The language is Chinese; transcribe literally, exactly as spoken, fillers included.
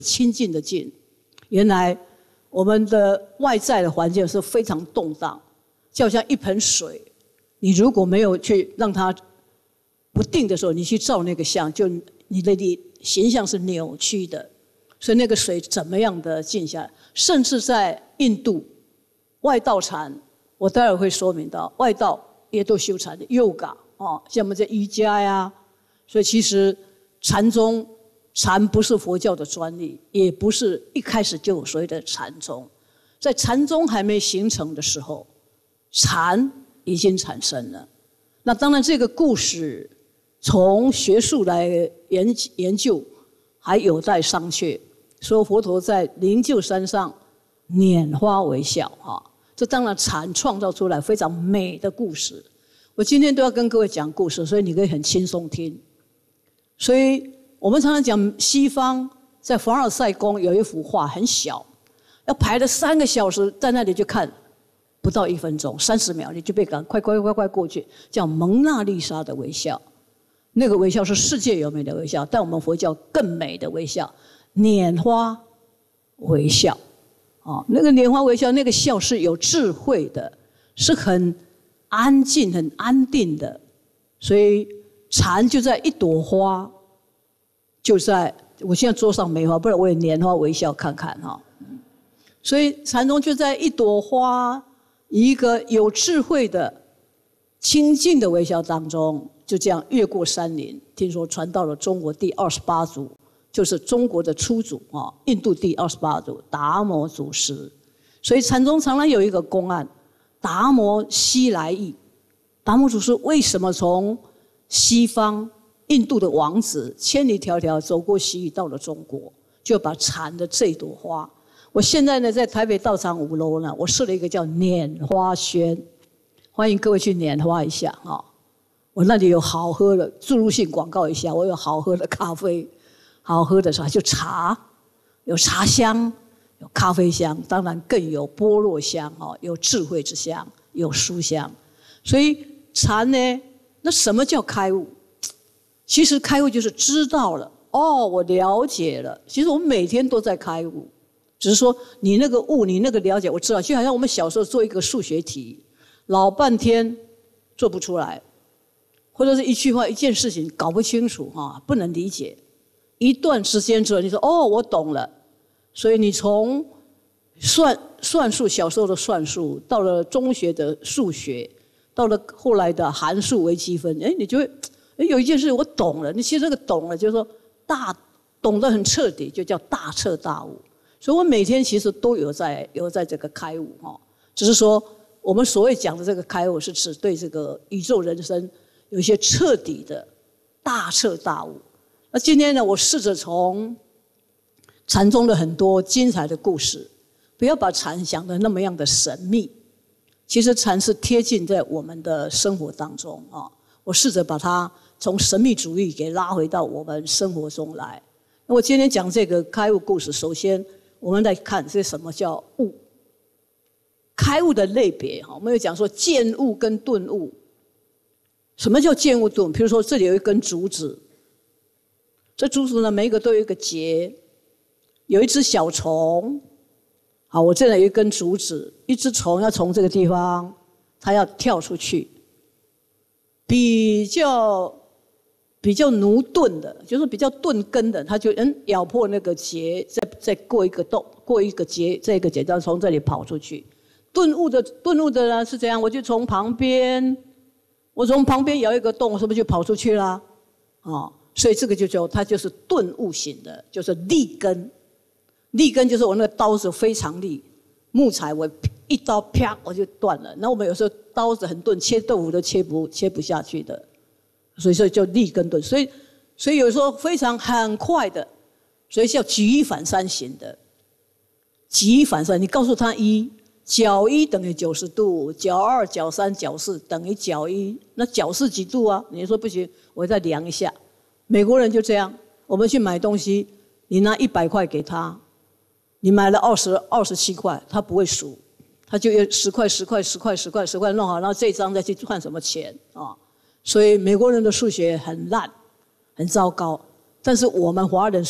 亲近的近。原来我们的外在的环境是非常动荡，就好像一盆水，你如果没有去让它不定的时候，你去照那个相，就你的形象是扭曲的。所以那个水怎么样的静下来？甚至在印度，外道禅，我待会会说明到，外道也都修禅的 yoga 哦，像我们这瑜伽呀。所以其实禅宗，禅不是佛教的专利，也不是一开始就有所谓的禅宗。在禅宗还没形成的时候，禅已经产生了。那当然，这个故事从学术来研研究，还有待商榷。说佛陀在灵鹫山上拈花微笑啊，这当然禅创造出来非常美的故事。我今天都要跟各位讲故事，所以你可以很轻松听。所以我们常常讲西方在凡尔赛宫有一幅画很小，要排了三个小时在那里去看，不到一分钟，三十秒你就被赶快快快快过去，叫蒙娜丽莎的微笑。那个微笑是世界有名的微笑，但我们佛教更美的微笑，拈花微笑。哦，那个拈花微笑，那个笑是有智慧的，是很安静、很安定的。所以禅就在一朵花，就在我现在桌上没花，不然我也拈花微笑看看哈。所以禅宗就在一朵花，一个有智慧的、清净的微笑当中，就这样越过山林，听说传到了中国第二十八祖。就是中国的初祖啊，印度第二十八祖达摩祖师。所以禅宗常常有一个公案，达摩西来意。达摩祖师为什么从西方印度的王子千里迢迢走过西域到了中国，就把禅的这朵花。我现在呢在台北道场五楼呢，我设了一个叫拈花轩，欢迎各位去拈花一下啊。我那里有好喝的，注入性广告一下，我有好喝的咖啡。好喝的时候就茶，有茶香，有咖啡香，当然更有般若香哦，有智慧之香，有书香。所以禅呢，那什么叫开悟？其实开悟就是知道了，哦，我了解了。其实我们每天都在开悟，只是说你那个悟，你那个了解，我知道。就好像我们小时候做一个数学题，老半天做不出来，或者是一句话、一件事情搞不清楚哈，不能理解。一段时间之后，你说哦，我懂了。所以你从算算术，小时候的算术，到了中学的数学，到了后来的函数、微积分，哎，你就会，哎，有一件事我懂了。你其实这个懂了，就是说大懂得很彻底，就叫大彻大悟。所以我每天其实都有在有在这个开悟哈，只是说我们所谓讲的这个开悟，是指对这个宇宙人生有一些彻底的大彻大悟。那今天呢，我试着从禅宗的很多精彩的故事，不要把禅想得那么样的神秘。其实禅是贴近在我们的生活当中啊。我试着把它从神秘主义给拉回到我们生活中来。那我今天讲这个开悟故事，首先我们来看这什么叫悟。开悟的类别哈，我们有讲说见悟跟顿悟。什么叫见悟顿悟？比如说这里有一根竹子。这竹子呢，每一个都有一个节，有一只小虫。好，我这里有一根竹子，一只虫要从这个地方，它要跳出去，比较比较驽钝的，就是比较钝根的，它就嗯咬破那个节，再再过一个洞，过一个节，这个节，要从这里跑出去。顿悟的顿悟的呢是怎样？我就从旁边，我从旁边咬一个洞，是不是就跑出去啦？哦。所以这个就叫它就是顿悟型的，就是利根。利根就是我那个刀子非常利，木材我一刀啪我就断了。那我们有时候刀子很钝，切豆腐都切不切不下去的，所以说叫利根顿。所以所以有时候非常很快的，所以叫举一反三型的。举一反三，你告诉他一，角一等于九十度，角二、角三、角四等于角一，那角是几度啊？你说不行，我再量一下。美国人就这样，我们去买东西，你拿一百块给他，你买了二十二十七块，他不会数，他就要十块十块十块十块十块弄好，然后这一张再去换什么钱啊？所以美国人的数学很烂，很糟糕，但是我们华人